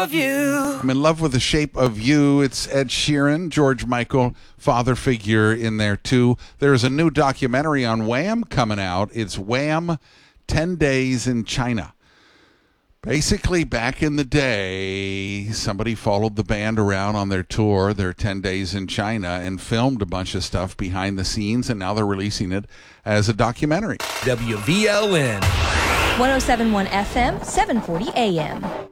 Of you. I'm in love with the shape of you. It's Ed Sheeran, George Michael, father figure in there too. There's a new documentary on Wham coming out. It's Wham 10 Days in China. Basically, back in the day, somebody followed the band around on their tour, their 10 days in China, and filmed a bunch of stuff behind the scenes, and now they're releasing it as a documentary. WVLN. 107.1 FM, 740 AM.